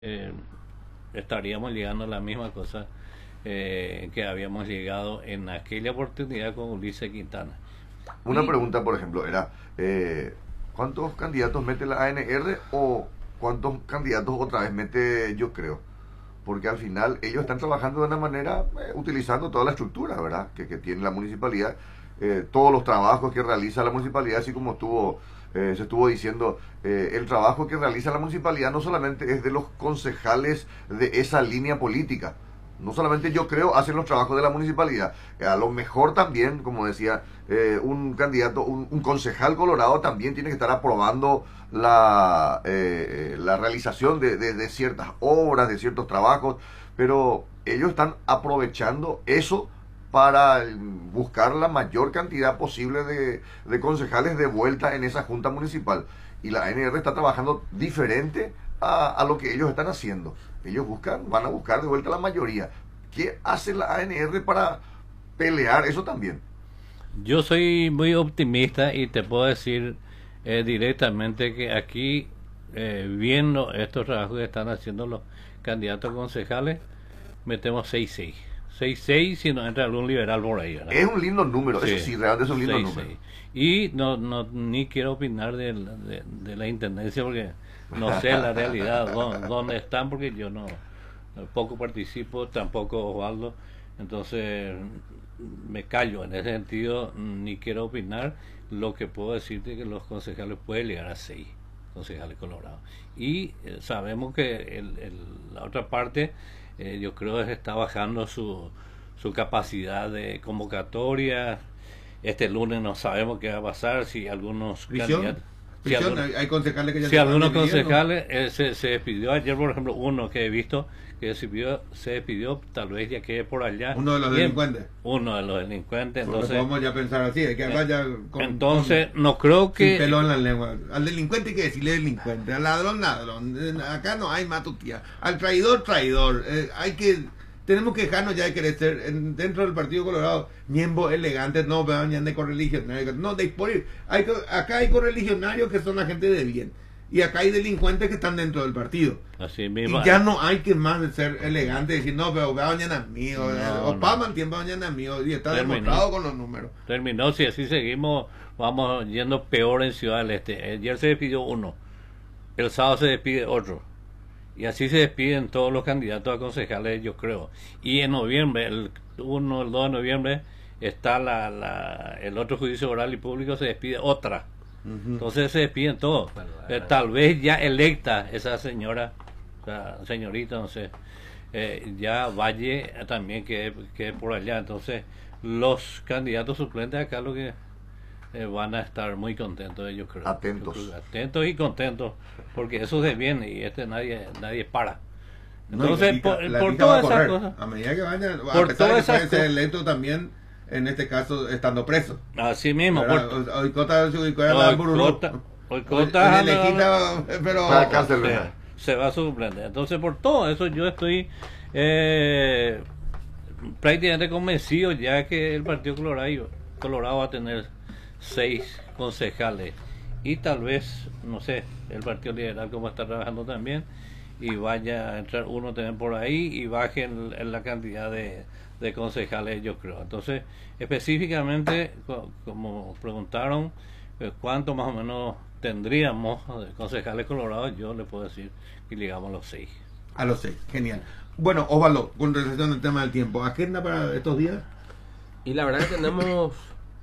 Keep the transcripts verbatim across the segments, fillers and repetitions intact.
eh, estaríamos llegando a la misma cosa eh, que habíamos llegado en aquella oportunidad con Ulises Quintana. Una Y pregunta, por ejemplo, era, eh, ¿cuántos candidatos mete la A N R o cuántos candidatos otra vez mete Yo Creo? Porque al final ellos están trabajando de una manera, eh, utilizando toda la estructura, ¿verdad? Que, que tiene la municipalidad, eh, todos los trabajos que realiza la municipalidad, así como estuvo, eh, se estuvo diciendo, eh, el trabajo que realiza la municipalidad no solamente es de los concejales de esa línea política, no solamente Yo Creo hacen los trabajos de la municipalidad, eh, a lo mejor también, como decía, eh, un candidato, un, un concejal colorado también tiene que estar aprobando la, eh, la realización de, de, de ciertas obras, de ciertos trabajos, pero ellos están aprovechando eso para buscar la mayor cantidad posible de, de concejales de vuelta en esa junta municipal. Y la A N R está trabajando diferente a, a lo que ellos están haciendo. Ellos buscan, van a buscar de vuelta la mayoría. ¿Qué hace la A N R para pelear eso también? yo soy muy optimista y te puedo decir eh, directamente que aquí, eh, viendo estos trabajos que están haciendo los candidatos concejales, metemos seis seis seis seis si no entra algún liberal por ahí, ¿verdad? Es un lindo número, Sí, eso sí, realmente es un lindo seis número. seis. Y no, no ni quiero opinar de, la- de, de la intendencia porque no sé la realidad dónde, dónde están, porque yo no poco participo, tampoco Osvaldo, entonces me callo en ese sentido, ni quiero opinar. Lo que puedo decirte es que los concejales pueden llegar a seis concejales colorados, y eh, sabemos que el, el, la otra parte, eh, yo creo que está bajando su, su capacidad de convocatoria. Este lunes no sabemos qué va a pasar, si algunos Prisión, candidatos, si prisión, algunos, hay, hay concejales que ya si se van algunos dividiendo. concejales eh, se, se despidió ayer, por ejemplo, uno que he visto que se despidió, se despidió, tal vez ya quede por allá. Uno de los Bien, delincuentes. uno de los delincuentes, Porque entonces, podemos ya pensar así, hay que hablar ya con, entonces con- no creo sin que pelo en la lengua. Al delincuente hay que decirle delincuente, al ladrón ladrón. Eh, Acá no hay matutía. Al traidor traidor. Eh, hay que tenemos que dejarnos ya de querer ser en- dentro del Partido Colorado miembros elegantes, no vean de correligionarios, no de por ir. Hay, co- acá hay correligionarios que son la gente de bien y acá hay delincuentes que están dentro del partido. así Y mismo. ya no hay que más de ser elegante y decir, no, pero va mañana amigo, No, o no. pa mantiene mañana amigo, y está Terminó. demostrado con los números. Terminó, si así seguimos, vamos yendo peor en Ciudad del Este. Ayer se despidió uno, el sábado se despide otro. Y así se despiden todos los candidatos a concejales, yo creo. Y en noviembre, el uno, el dos de noviembre, está la, la, el otro juicio oral y público, se despide otra. Entonces se despiden todos. Eh, tal vez ya electa esa señora, o sea, señorita, no sé, eh, ya Valle también que, que por allá. Entonces los candidatos suplentes acá lo que eh, van a estar muy contentos, yo creo. Atentos. Yo creo que atentos y contentos, porque eso se viene y este nadie nadie para. No, y Entonces, la pica- por, la por pica va a todas esas correr. cosas, A medida que vayan, a Por pesar de todas que esas puede ser cosas. electo también, en este caso, estando preso. así mismo, ¿Verdad? por, O- Hoy Cota se ubicó en la Bururú. Oicota- Hoy- Oicota- en el Equita, pero Para cárcel, se, ¿verdad? se va a suplente. Entonces, por todo eso, yo estoy eh, prácticamente convencido ya que el Partido Colorado, Colorado va a tener seis concejales, y tal vez, no sé, el Partido Liberal como está trabajando también, y vaya a entrar uno también por ahí y baje en, en la cantidad de, de concejales, yo creo. Entonces, específicamente, co- como preguntaron, eh, ¿cuánto más o menos tendríamos de concejales colorados? Yo le puedo decir que llegamos a los seis. a los seis. Genial. Bueno, Osvaldo, con relación al tema del tiempo, ¿agenda para estos días? Y la verdad que tenemos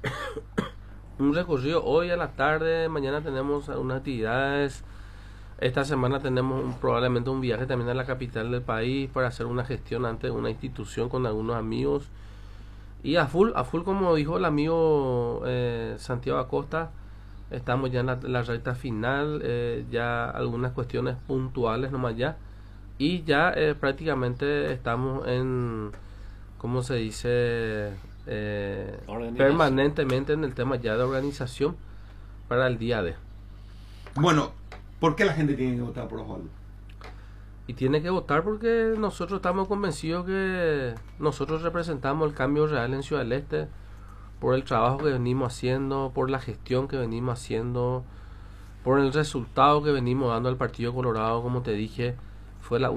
un recorrido hoy a la tarde, mañana tenemos algunas actividades, esta semana tenemos un- probablemente un viaje también a la capital del país para hacer una gestión ante una institución con algunos amigos. Y a full, a full como dijo el amigo eh, Santiago Acosta, estamos ya en la, la recta final, eh, ya algunas cuestiones puntuales nomás ya. Y ya eh, prácticamente estamos en, ¿cómo se dice? Eh, Organización. permanentemente en el tema ya de organización para el día de. Bueno, ¿por qué la gente tiene que votar por Osvaldo? Y tiene que votar porque nosotros estamos convencidos que nosotros representamos el cambio real en Ciudad del Este por el trabajo que venimos haciendo, por la gestión que venimos haciendo, por el resultado que venimos dando al Partido Colorado, como te dije, fue la